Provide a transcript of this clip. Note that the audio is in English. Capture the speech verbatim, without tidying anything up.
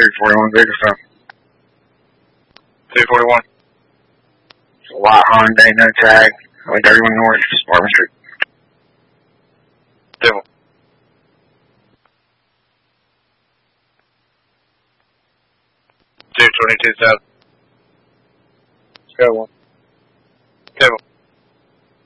three forty-one Bakersfield. two forty-one. It's a white Hyundai, no tag. Highway thirty-one North, Sparkman Street. Devil. two twenty-two South. Go one. Devil.